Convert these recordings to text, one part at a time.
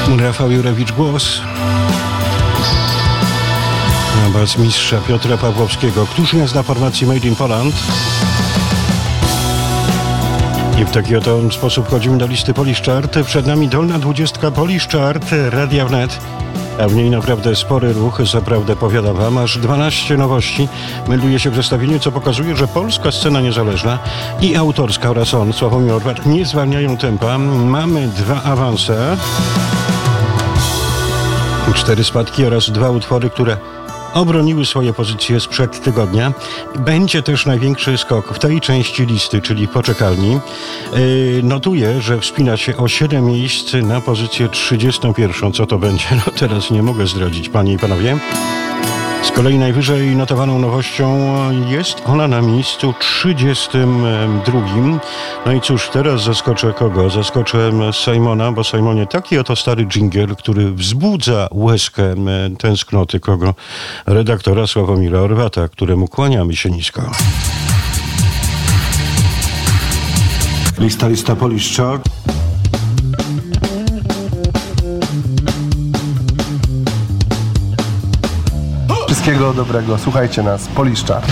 Rafał Jurewicz głos. Na bas mistrza Piotra Pawłowskiego. Któż nie zna formacji Made in Poland? I w taki oto sposób wchodzimy do listy Polish Chart. Przed nami dolna 20 Polish Chart Radia Wnet. A w niej naprawdę spory ruch, zaprawdę powiadam wam, aż 12 nowości melduje się w zestawieniu, co pokazuje, że polska scena niezależna i autorska oraz on, Sławomir Orwat, nie zwalniają tempa. Mamy 2 awanse, 4 spadki oraz 2 utwory, które obroniły swoje pozycje sprzed tygodnia. Będzie też największy skok w tej części listy, czyli poczekalni. Notuję, że wspina się o 7 miejsc na pozycję 31. Co to będzie? No teraz nie mogę zdradzić, panie i panowie. Z kolei najwyżej notowaną nowością jest ona na miejscu 32. No i cóż, teraz zaskoczę kogo? Zaskoczę Simona, bo Simonie taki oto stary dżingiel, który wzbudza łezkę tęsknoty kogo? Redaktora Sławomira Orwata, któremu kłaniamy się nisko. Lista Polish Chart. Wszystkiego dobrego. Słuchajcie nas. Polish Chart.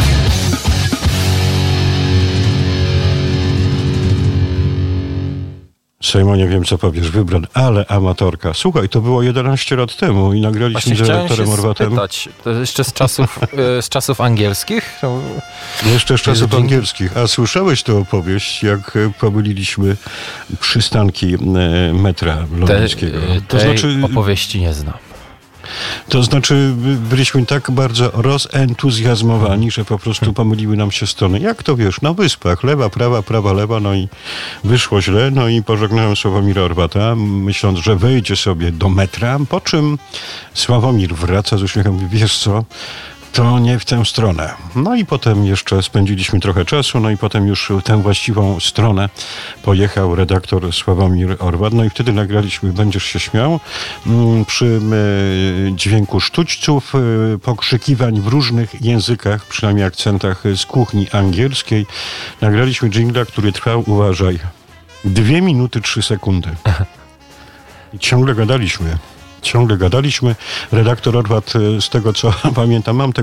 Sejmonie, wiem co powiesz, Wybran, ale amatorka. Słuchaj, to było 11 lat temu i nagraliśmy z redaktorem Orwatem. Spytać, to jeszcze z czasów angielskich? Jeszcze z czasów angielskich. A słyszałeś tę opowieść, jak pomyliliśmy przystanki metra londyńskiego? Tej opowieści nie znam. To znaczy, byliśmy tak bardzo rozentuzjazmowani, że po prostu pomyliły nam się strony. Jak to wiesz, na wyspach, lewa, prawa, lewa, no i wyszło źle, no i pożegnałem Sławomira Orwata, myśląc, że wejdzie sobie do metra, po czym Sławomir wraca z uśmiechem, mówi, wiesz co, to nie w tę stronę. No i potem jeszcze spędziliśmy trochę czasu, no i potem już tę właściwą stronę pojechał redaktor Sławomir Orwat. No i wtedy nagraliśmy Będziesz się śmiał przy dźwięku sztućców, pokrzykiwań w różnych językach, przynajmniej akcentach z kuchni angielskiej. Nagraliśmy dżingla, który trwał, uważaj, 2 minuty 3 sekundy. I ciągle gadaliśmy. Redaktor Orwat, z tego co pamiętam, mam